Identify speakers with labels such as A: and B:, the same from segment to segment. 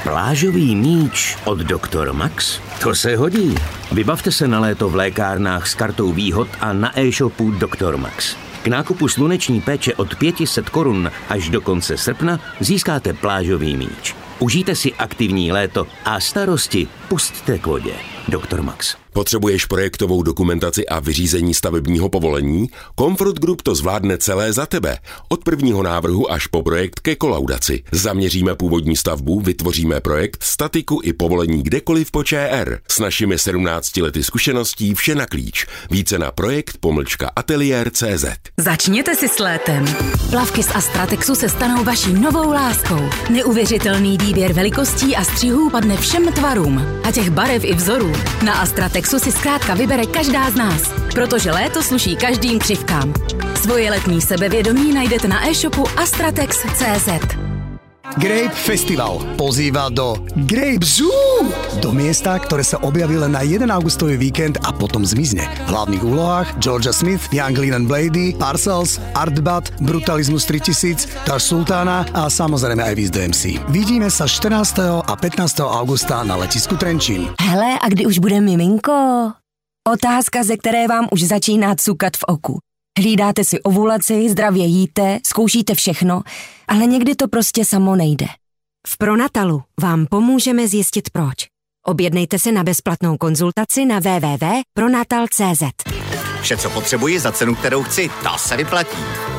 A: Plážový míč od Dr. Max? To se hodí. Vybavte se na léto v lékárnách s kartou výhod a na e-shopu Dr. Max. K nákupu sluneční péče od 500 korun až do konce srpna získáte plážový míč. Užijte si aktivní léto a starosti pusťte k vodě. Dr. Max.
B: Potřebuješ projektovou dokumentaci a vyřízení stavebního povolení? Comfort Group to zvládne celé za tebe. Od prvního návrhu až po projekt ke kolaudaci. Zaměříme původní stavbu, vytvoříme projekt, statiku i povolení kdekoliv po ČR. S našimi 17 lety zkušeností vše na klíč. Více na projekt-ateliér.cz.
C: Začněte si s létem. Plavky z Astratexu se stanou vaší novou láskou. Neuvěřitelný výběr velikostí a střihů padne všem tvarům. A těch barev i vzorů. Na Astratexu si zkrátka vybere každá z nás, protože léto sluší každým křivkám. Svoje letní sebevědomí najdete na e-shopu astratex.cz.
D: Grape Festival pozýva do Grape Zoo, do miesta, ktoré sa objaví len na 1 augustový víkend a potom zmizne. V hlavných úlohách Georgia Smith, Young Leland Blady, Parcells, Artbat, Brutalismus 3000, Tash Sultana a samozrejme aj Wiz DMC. Vidíme sa 14. a 15. augusta na letisku Trenčín.
E: Hele, a kdy už bude miminko? Otázka, ze které vám už začíná cukat v oku. Hlídáte si ovulaci, zdravě jíte, zkoušíte všechno, ale někdy to prostě samo nejde.
F: V Pronatalu vám pomůžeme zjistit proč. Objednejte se na bezplatnou konzultaci na www.pronatal.cz.
G: Vše, co potřebuji za cenu, kterou chci, to se vyplatí.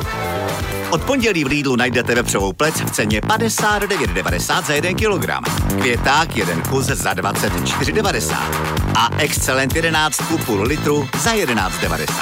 G: Od pondělí v Lidlu najdete vepřovou plec v ceně 59,90 za 1 kilogram. Květák 1 kus za 24,90 a Excellent 11,5 litru za 11,90.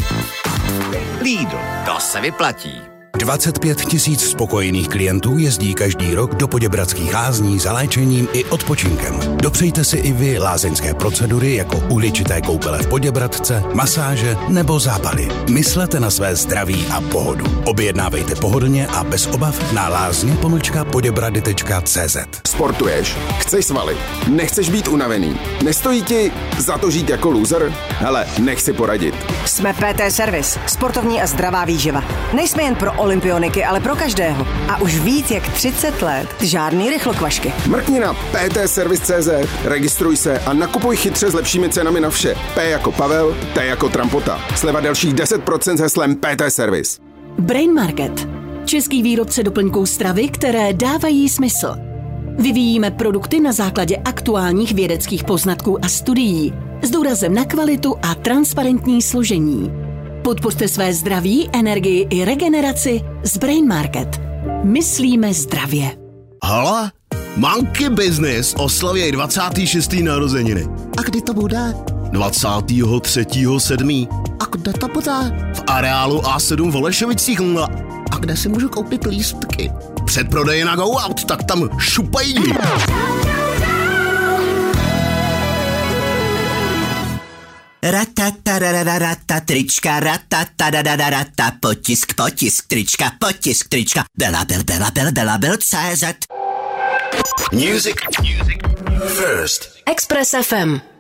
G: Lidl, to se vyplatí.
H: 25 000 spokojených klientů jezdí každý rok do Poděbradských lázní za léčením i odpočinkem. Dopřejte si i vy lázeňské procedury jako uhličité koupele v Poděbradce, masáže nebo zápaly. Myslete na své zdraví a pohodu. Objednávejte pohodlně a bez obav na lázně-poděbrady.cz.
I: Sportuješ? Chceš svaly? Nechceš být unavený? Nestojí ti za to žít jako loser? Hele, nech si poradit.
J: Jsme PT Service, sportovní a zdravá výživa. Nejsme jen pro olympioniky, ale pro každého. A už víc jak 30 let žádný rychlokvašky.
I: Mrkni na ptservice.cz, registruj se a nakupuj chytře s lepšími cenami na vše. P jako Pavel, T jako Trampota. Sleva dalších 10% s heslem PT Service.
K: Brain Market. Český výrobce doplňků stravy, které dávají smysl. Vyvíjíme produkty na základě aktuálních vědeckých poznatků a studií s důrazem na kvalitu a transparentní složení. Podpořte své zdraví, energii i regeneraci s Brain Market. Myslíme zdravě.
L: Hala, Monkey Business oslaví 26. narozeniny. A kdy to bude? 23.7. A kde to bude? V areálu A7 v Olešovicích. A kde si můžu koupit lístky? Předprodeje na Go Out, tak tam šupají.
M: Ratatarararata, trička, ratatarararata, potisk, trička, belabel.cz.
B: Music first.
C: Express FM.